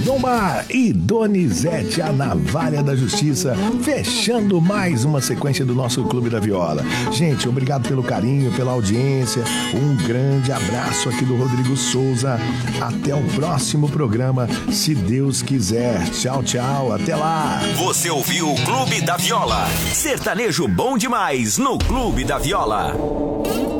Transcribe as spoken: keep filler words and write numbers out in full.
Dom Mar e Donizete, a navalha da justiça, fechando mais uma sequência do nosso Clube da Viola. Gente, obrigado pelo carinho, pela audiência. Um grande abraço aqui do Rodrigo Souza. Até o próximo programa, se Deus quiser. Tchau, tchau. Até lá. Você ouviu o Clube da Viola. Sertanejo bom demais no Clube da Viola.